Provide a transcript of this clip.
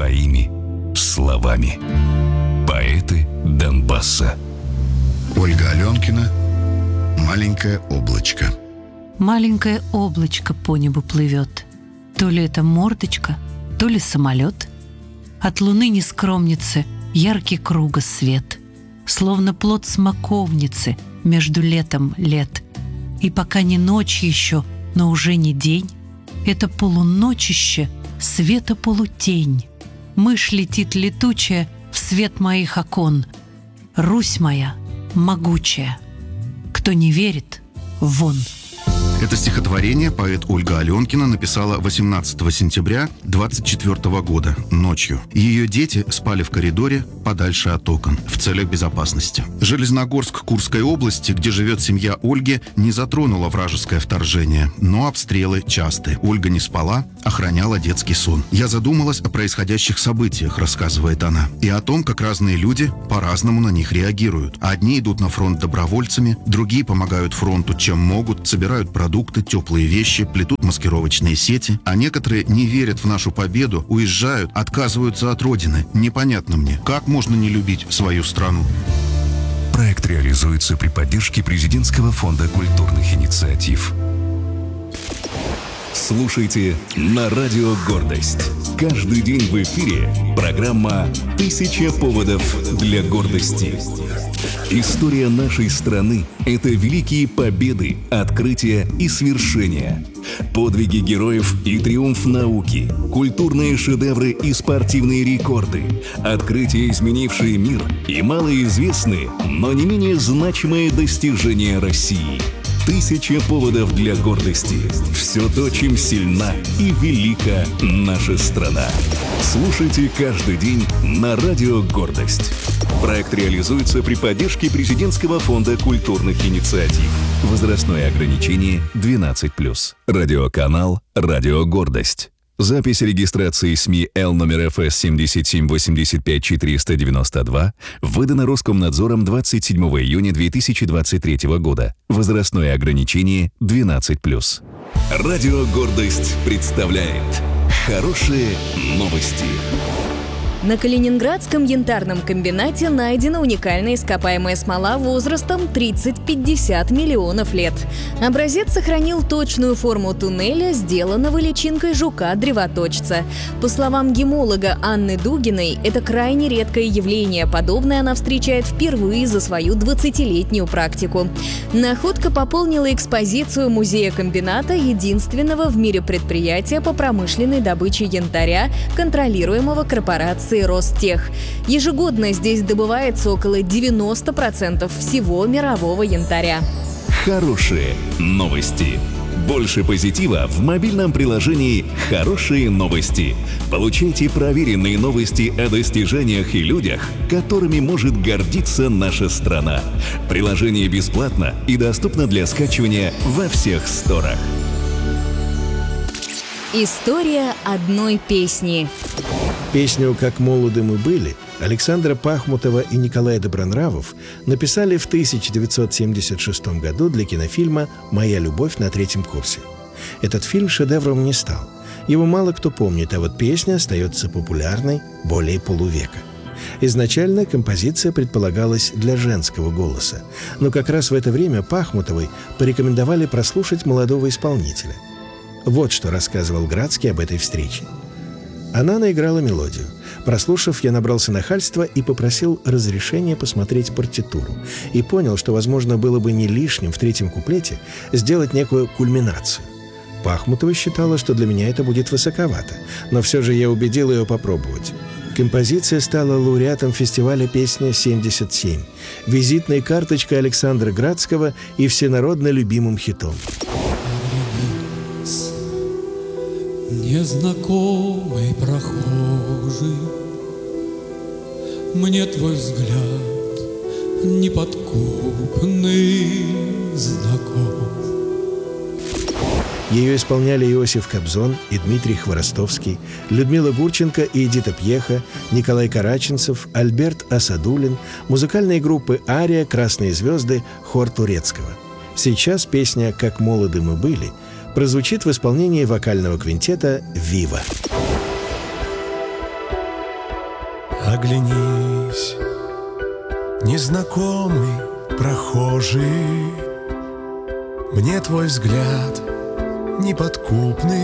своими словами. Поэты Донбасса. Ольга Аленкина «Маленькое облачко». Маленькое облачко по небу плывет. То ли это мордочка, то ли самолет. От луны нескромницы яркий круга свет, словно плод смоковницы между летом лет. И пока не ночь еще, но уже не день, это полуночище, света полутень. Мышь летит летучая в свет моих окон. Русь моя могучая. Кто не верит, вон. Это стихотворение поэт Ольга Аленкина написала 18 сентября 24 года, ночью. Ее дети спали в коридоре подальше от окон, в целях безопасности. Железногорск Курской области, где живет семья Ольги, не затронуло вражеское вторжение, но обстрелы частые. Ольга не спала, охраняла детский сон. «Я задумалась о происходящих событиях», — рассказывает она, и о том, как разные люди по-разному на них реагируют. Одни идут на фронт добровольцами, другие помогают фронту чем могут, собирают продукты, теплые вещи, плетут маскировочные сети, а некоторые не верят в нашу победу, уезжают, отказываются от родины. Непонятно мне, как можно не любить свою страну. Проект реализуется при поддержке Президентского фонда культурных инициатив. Слушайте на радио «Гордость». Каждый день в эфире программа «1000 поводов для гордости». История нашей страны – это великие победы, открытия и свершения. Подвиги героев и триумф науки, культурные шедевры и спортивные рекорды, открытия, изменившие мир, и малоизвестные, но не менее значимые достижения России. 1000 поводов для гордости. Все то, чем сильна и велика наша страна. Слушайте каждый день на радио «Гордость». Проект реализуется при поддержке Президентского фонда культурных инициатив. Возрастное ограничение 12+. Радиоканал «Радио Гордость». Запись регистрации СМИ Л номер ФС 7785492 выдана Роскомнадзором 27 июня 2023 года. Возрастное ограничение 12+. Радио «Гордость» представляет хорошие новости. На Калининградском янтарном комбинате найдена уникальная ископаемая смола возрастом 30-50 миллионов лет. Образец сохранил точную форму туннеля, сделанного личинкой жука-древоточца. По словам гемолога Анны Дугиной, это крайне редкое явление. Подобное она встречает впервые за свою 20-летнюю практику. Находка пополнила экспозицию музея комбината, единственного в мире предприятия по промышленной добыче янтаря, контролируемого корпорацией Ростех. Ежегодно здесь добывается около 90% всего мирового янтаря. Хорошие новости. Больше позитива в мобильном приложении «Хорошие новости». Получайте проверенные новости о достижениях и людях, которыми может гордиться наша страна. Приложение бесплатно и доступно для скачивания во всех сторах. История одной песни. Песню «Как молоды мы были» Александра Пахмутова и Николай Добронравов написали в 1976 году для кинофильма «Моя любовь на третьем курсе». Этот фильм шедевром не стал. Его мало кто помнит, а вот песня остается популярной более полувека. Изначально композиция предполагалась для женского голоса, но как раз в это время Пахмутовой порекомендовали прослушать молодого исполнителя. Вот что рассказывал Градский об этой встрече. Она наиграла мелодию. Прослушав, я набрался нахальства и попросил разрешения посмотреть партитуру. И понял, что, возможно, было бы не лишним в третьем куплете сделать некую кульминацию. Пахмутова считала, что для меня это будет высоковато, но все же я убедил ее попробовать. Композиция стала лауреатом фестиваля «Песня-77», визитной карточкой Александра Градского и всенародно любимым хитом. Незнакомый прохожий, мне твой взгляд неподкупный знаком. Ее исполняли Иосиф Кобзон и Дмитрий Хворостовский, Людмила Гурченко и Эдита Пьеха, Николай Караченцев, Альберт Асадулин, музыкальные группы «Ария», «Красные звезды», хор Турецкого. Сейчас песня «Как молоды мы были» прозвучит в исполнении вокального квинтета «Вива». Оглянись, незнакомый прохожий, мне твой взгляд неподкупный